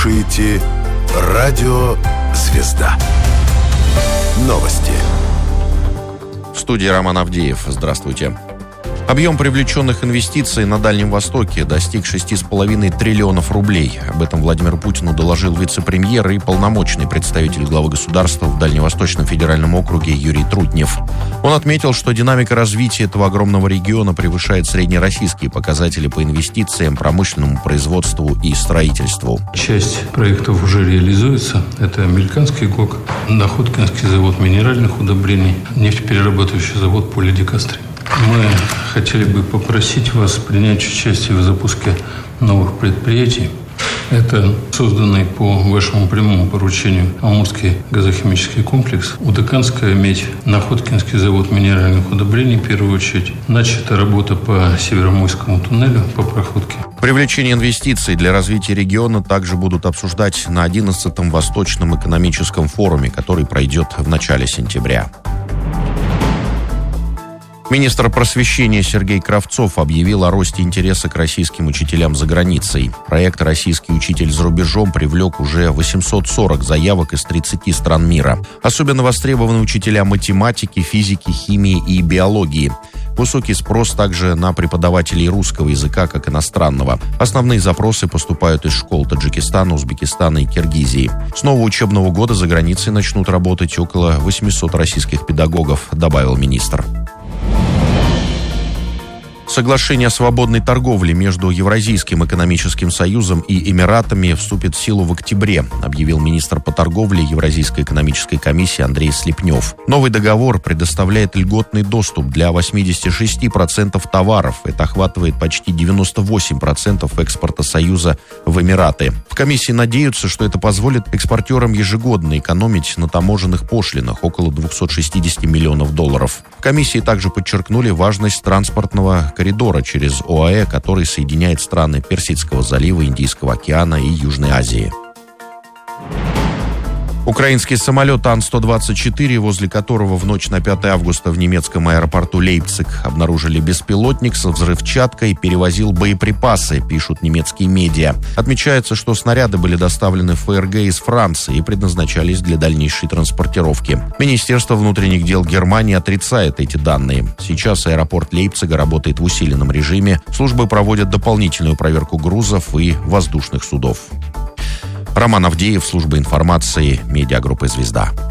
слушаете Радио «Звезда». Новости. В студии Роман Авдеев. Здравствуйте. Объем привлеченных инвестиций на Дальнем Востоке достиг 6,5 триллионов рублей. Об этом Владимиру Путину доложил вице-премьер и полномочный представитель главы государства в Дальневосточном федеральном округе Юрий Трутнев. Он отметил, что динамика развития этого огромного региона превышает среднероссийские показатели по инвестициям, промышленному производству и строительству. Часть проектов уже реализуется. Это американский ГОК, Находкинский завод минеральных удобрений, нефтеперерабатывающий завод Полидекастри. Мы хотели бы попросить вас принять участие в запуске новых предприятий. Это созданный по вашему прямому поручению Амурский газохимический комплекс, Удаканская медь, Находкинский завод минеральных удобрений в первую очередь. Начата работа по Северомойскому туннелю по проходке. Привлечение инвестиций для развития региона также будут обсуждать на 11-м Восточном экономическом форуме, который пройдет в начале сентября. Министр просвещения Сергей Кравцов объявил о росте интереса к российским учителям за границей. Проект «Российский учитель за рубежом» привлек уже 840 заявок из 30 стран мира. Особенно востребованы учителя математики, физики, химии и биологии. Высокий спрос также на преподавателей русского языка как иностранного. Основные запросы поступают из школ Таджикистана, Узбекистана и Киргизии. С нового учебного года за границей начнут работать около 800 российских педагогов, добавил министр. Соглашение о свободной торговле между Евразийским экономическим союзом и Эмиратами вступит в силу в октябре, объявил министр по торговле Евразийской экономической комиссии Андрей Слепнев. Новый договор предоставляет льготный доступ для 86% товаров. Это охватывает почти 98% экспорта Союза в Эмираты. В комиссии надеются, что это позволит экспортерам ежегодно экономить на таможенных пошлинах около $260 миллионов. В комиссии также подчеркнули важность транспортного коридора через ОАЭ, который соединяет страны Персидского залива, Индийского океана и Южной Азии. Украинский самолет Ан-124, возле которого в ночь на 5 августа в немецком аэропорту Лейпциг обнаружили беспилотник со взрывчаткой, перевозил боеприпасы, пишут немецкие медиа. Отмечается, что снаряды были доставлены в ФРГ из Франции и предназначались для дальнейшей транспортировки. Министерство внутренних дел Германии отрицает эти данные. Сейчас аэропорт Лейпцига работает в усиленном режиме. Службы проводят дополнительную проверку грузов и воздушных судов. Роман Авдеев, служба информации, медиагруппы «Звезда».